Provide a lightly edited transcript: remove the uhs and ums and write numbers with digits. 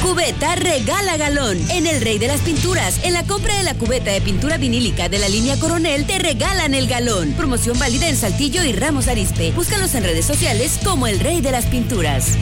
Cubeta regala galón. En el Rey de las Pinturas, en la compra de la cubeta de pintura vinílica de la línea Coronel, te regalan el galón. Promoción válida en Saltillo y Ramos Arizpe. Búscalos en redes sociales como el Rey de las Pinturas.